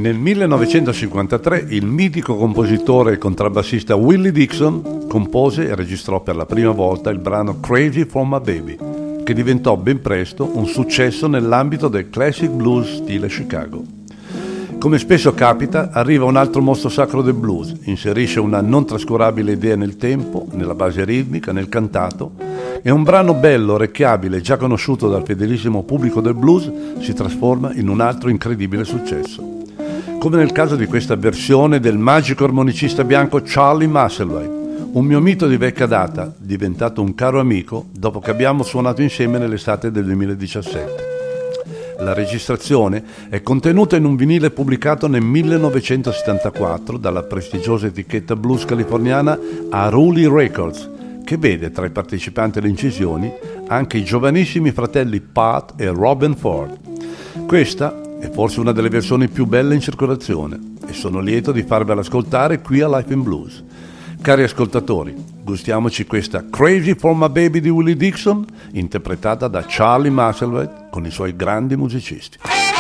Nel 1953 il mitico compositore e contrabbassista Willie Dixon compose e registrò per la prima volta il brano Crazy for My Baby, che diventò ben presto un successo nell'ambito del classic blues stile Chicago. Come spesso capita, arriva un altro mostro sacro del blues, inserisce una non trascurabile idea nel tempo, nella base ritmica, nel cantato, e un brano bello, orecchiabile, già conosciuto dal fedelissimo pubblico del blues, si trasforma in un altro incredibile successo. Come nel caso di questa versione del magico armonicista bianco Charlie Musselwhite, un mio mito di vecchia data, diventato un caro amico dopo che abbiamo suonato insieme nell'estate del 2017. La registrazione è contenuta in un vinile pubblicato nel 1974 dalla prestigiosa etichetta blues californiana Aruli Records, che vede tra i partecipanti alle incisioni anche i giovanissimi fratelli Pat e Robin Ford. Questa è forse una delle versioni più belle in circolazione e sono lieto di farvela ascoltare qui a Life in Blues. Cari ascoltatori, gustiamoci questa Crazy for My Baby di Willie Dixon, interpretata da Charlie Musselwhite con i suoi grandi musicisti.